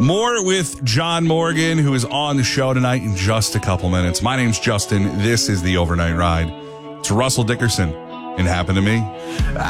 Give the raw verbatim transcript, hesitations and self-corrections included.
More with John Morgan, who is on the show tonight in just a couple minutes. My name's Justin. This is the Overnight Ride. It's Russell Dickerson. It happened to me.